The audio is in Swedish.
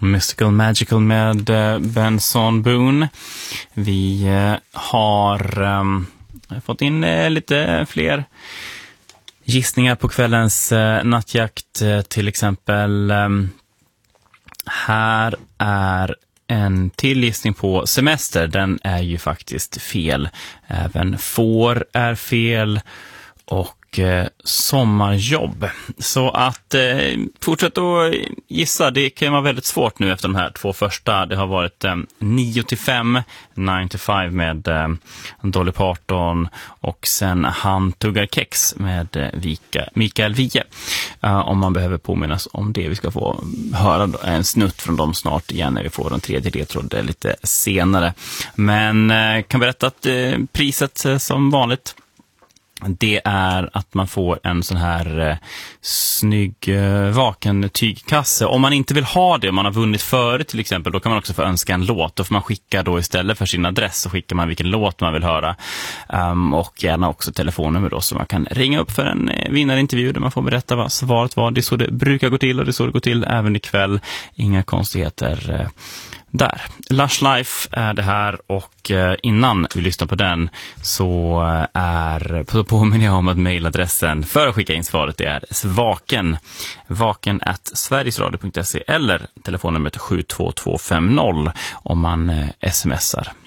Mystical Magical med Benson Boone. Vi har fått in lite fler gissningar på kvällens nattjakt. Till exempel här är en till gissning på semester. Den är ju faktiskt fel. Även får är fel och sommarjobb. Så att fortsätt att gissa. Det kan vara väldigt svårt nu efter de här två första. Det har varit 9-5, 9-5 med Dolly Parton och sen Han tuggar kex med Mikael Wiehe. Om man behöver påminnas om det. Vi ska få höra en snutt från dem snart igen när vi får den tredje ledtråd lite senare. Men kan berätta att priset som vanligt, det är att man får en sån här snygg vaken tygkasse. Om man inte vill ha det, om man har vunnit före till exempel, då kan man också få önska en låt. Då får man skicka då istället för sin adress, så skickar man vilken låt man vill höra. Och gärna också telefonnummer då, så man kan ringa upp för en vinnarintervju där man får berätta vad svaret var. Det är så det brukar gå till och det är så det går till även ikväll. Inga konstigheter där. Lush Life är det här, och innan vi lyssnar på den så påminner jag om att mejladressen för att skicka in svaret är vaken@sverigesradio.se eller telefonnumret 72250 om man smsar.